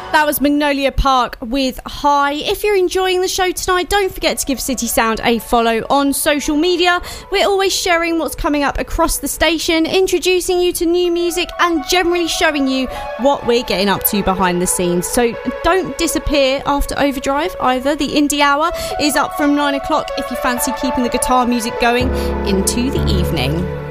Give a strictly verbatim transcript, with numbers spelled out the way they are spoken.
That was Magnolia Park with Hi. If you're enjoying the show tonight, don't forget to give City Sound a follow on social media. We're always sharing what's coming up across the station, introducing you to new music and generally showing you what we're getting up to behind the scenes. So don't disappear after Overdrive either. The Indie Hour is up from nine o'clock if you fancy keeping the guitar music going into the evening.